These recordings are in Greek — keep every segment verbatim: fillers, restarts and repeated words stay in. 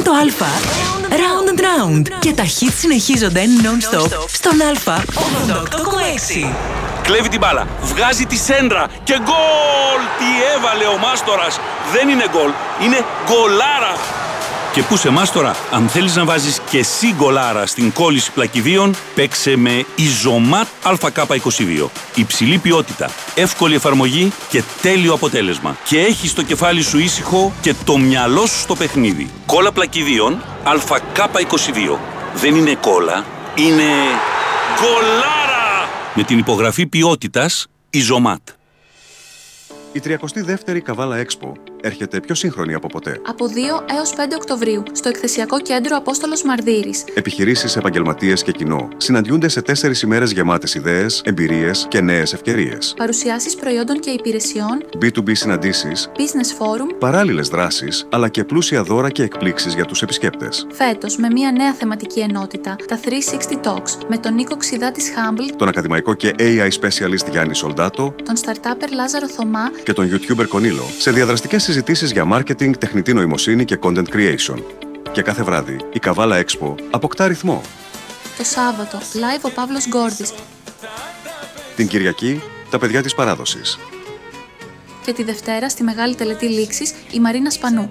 το Α. Round and round. Και τα hits συνεχίζονται non-stop στον Α ογδόντα οκτώ κόμμα έξι. Κλέβει την μπάλα, βγάζει τη σέντρα και γκολ! Τι έβαλε ο Μάστορας! Δεν είναι γκολ, είναι γκολάρα! Και πού σε Μάστορα, αν θέλεις να βάζεις και εσύ γκολάρα στην κόλληση πλακιδίων, παίξε με Ιζωμάτ Α Κ είκοσι δύο. Υψηλή ποιότητα, εύκολη εφαρμογή και τέλειο αποτέλεσμα. Και έχεις το κεφάλι σου ήσυχο και το μυαλό σου στο παιχνίδι. Κόλλα πλακιδίων Α Κ είκοσι δύο. Δεν είναι κόλλα, είναι γκολάρα! Με την υπογραφή ποιότητας Ιζωμάτ. Η τριακοστή δεύτερη Καβάλα Expo έρχεται πιο σύγχρονη από ποτέ. Από δύο έως πέντε Οκτωβρίου, στο εκθεσιακό κέντρο Απόστολος Μαρδύρης. Επιχειρήσεις, επαγγελματίες και κοινό συναντιούνται σε τέσσερις ημέρες γεμάτες ιδέες, εμπειρίες και νέες ευκαιρίες. Παρουσιάσεις προϊόντων και υπηρεσιών, μπι του μπι συναντήσεις, business forum, παράλληλες δράσεις, αλλά και πλούσια δώρα και εκπλήξεις για τους επισκέπτες. Φέτος, με μια νέα θεματική ενότητα, τα τριακόσια εξήντα Talks, με τον Νίκο Ξιδά της Humble, τον ακαδημαϊκό και έι άι specialist Γιάννη Σολντάτο, τον startupper Λάζαρο Θωμά και τον YouTuber Κονίλο, σε διαδραστικές συζητήσεις για marketing, τεχνητή νοημοσύνη και content creation. Και κάθε βράδυ η Καβάλα Expo αποκτά ρυθμό. Το Σάββατο, live ο Παύλος Γκόρδης. Την Κυριακή, τα παιδιά της παράδοσης. Και τη Δευτέρα, στη Μεγάλη Τελετή Λήξης, η Μαρίνα Σπανού.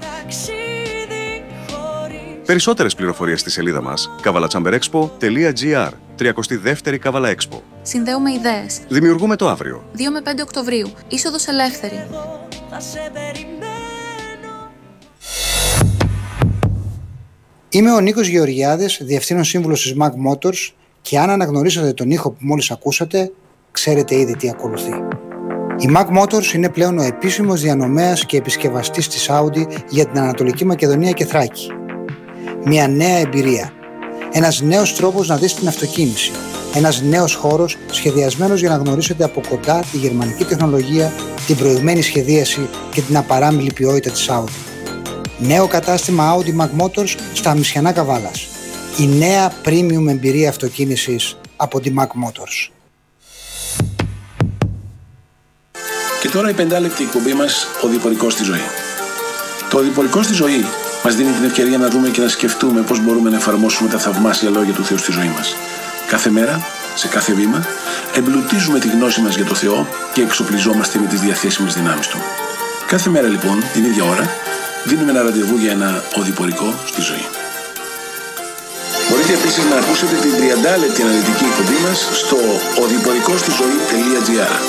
Περισσότερες πληροφορίες στη σελίδα μας καβαλατσάμπερexpo τελεία τζι άρ. τριακοστή δεύτερη Καβάλα Expo. Συνδέουμε ιδέες. Δημιουργούμε το αύριο. δύο με πέντε Οκτωβρίου. Είσοδος ελεύθερη. Είμαι ο Νίκος Γεωργιάδης, Διευθύνων Σύμβουλος της Mag Motors, και αν αναγνωρίσατε τον ήχο που μόλις ακούσατε, ξέρετε ήδη τι ακολουθεί. Η Mag Motors είναι πλέον ο επίσημος διανομέας και επισκευαστής της Audi για την Ανατολική Μακεδονία και Θράκη. Μια νέα εμπειρία. Ένας νέος τρόπος να δεις την αυτοκίνηση. Ένας νέος χώρος σχεδιασμένος για να γνωρίσετε από κοντά τη γερμανική τεχνολογία, την προηγμένη σχεδίαση και την απαράμιλη ποιότητα της Audi. Νέο κατάστημα Audi Mag Motors στα Αμισιανά Καβάλας. Η νέα premium εμπειρία αυτοκίνησης από τη Mag Motors. Και τώρα η πεντάλεπτη εκπομπή μας, ο Οδηπορικός στη ζωή. Το Οδηπορικό στη ζωή μας δίνει την ευκαιρία να δούμε και να σκεφτούμε πώς μπορούμε να εφαρμόσουμε τα θαυμάσια λόγια του Θεού στη ζωή μας. Κάθε μέρα, σε κάθε βήμα, εμπλουτίζουμε τη γνώση μας για το Θεό και εξοπλιζόμαστε με τις διαθέσιμες δυνάμεις Του. Κάθε μέρα λοιπόν, την ίδια ώρα, δίνουμε ένα ραντεβού για ένα οδηπορικό στη ζωή. Μπορείτε επίσης να ακούσετε την τριαντάλεπτη αναλυτική εκπομπή μας στο οδηπορικοστιζωή τελεία τζι άρ.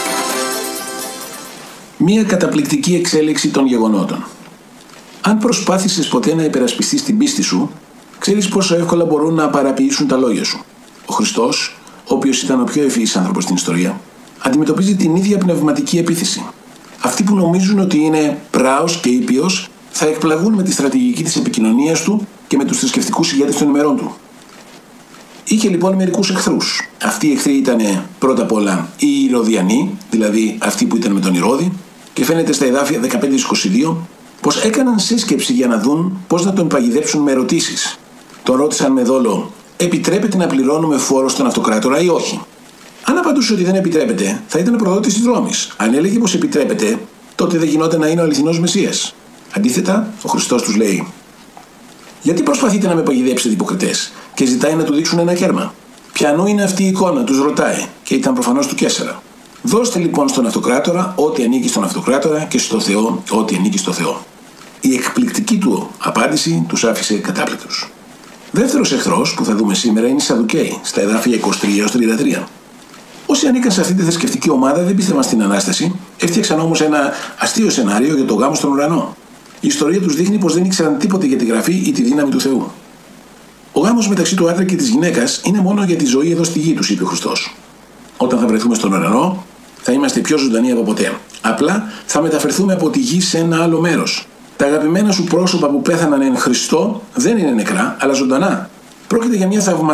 Μία καταπληκτική εξέλιξη των γεγονότων. Αν προσπάθησες ποτέ να υπερασπιστείς την πίστη σου, ξέρεις πόσο εύκολα μπορούν να παραποιήσουν τα λόγια σου. Ο Χριστός, ο οποίος ήταν ο πιο ευφυής άνθρωπος στην ιστορία, αντιμετωπίζει την ίδια πνευματική επίθεση. Αυτοί που νομίζουν ότι είναι πράος και ήπιος θα εκπλαγούν με τη στρατηγική της επικοινωνίας του και με τους θρησκευτικούς ηγέτες των ημερών του. Είχε λοιπόν μερικούς εχθρούς. Αυτοί οι εχθροί ήταν πρώτα απ' όλα οι Ηρωδιανοί, δηλαδή αυτοί που ήταν με τον Ηρώδη, και φαίνεται στα εδάφια δεκαπέντε είκοσι δύο πως έκαναν σύσκεψη για να δουν πώς να τον παγιδέψουν με ερωτήσεις. Τον ρώτησαν με δόλο: επιτρέπεται να πληρώνουμε φόρο στον αυτοκράτορα ή όχι? Αν απαντούσε ότι δεν επιτρέπεται, θα ήταν προδότης της Ρώμης. Αν έλεγε πως επιτρέπεται, τότε δεν γινόταν να είναι ο αληθινός Μεσσίας. Αντίθετα, ο Χριστός τους λέει: γιατί προσπαθείτε να με παγιδέψετε, υποκριτές? Και ζητάει να του δείξουν ένα κέρμα. Ποιανού είναι αυτή η εικόνα, τους ρωτάει, και ήταν προφανώς του Καίσαρα. Δώστε λοιπόν στον αυτοκράτορα ό,τι ανήκει στον αυτοκράτορα και στο Θεό ό,τι ανήκει στο Θεό. Η εκπληκτική του απάντηση τους άφησε κατάπληκτους. Δεύτερος εχθρός που θα δούμε σήμερα είναι οι Σαδουκαίοι, στα εδάφια είκοσι τρία έως τριάντα τρία. Όσοι ανήκαν σε αυτή τη θρησκευτική ομάδα δεν πίστευαν στην Ανάσταση, έφτιαξαν όμως ένα αστείο σενάριο για το γάμο στον ουρανό. Η ιστορία τους δείχνει πως δεν ήξεραν τίποτε για τη γραφή ή τη δύναμη του Θεού. Ο γάμος μεταξύ του άντρα και της γυναίκας είναι μόνο για τη ζωή εδώ στη γη τους, είπε ο Χριστός. Όταν θα βρεθούμε στον ουρανό, θα είμαστε πιο ζωντανοί από ποτέ. Απλά θα μεταφερθούμε από τη γη σε ένα άλλο μέρος. Τα αγαπημένα σου πρόσωπα που πέθαναν εν Χριστώ δεν είναι νεκρά, αλλά ζωντανά. Πρόκειται για μια θαυματουργία.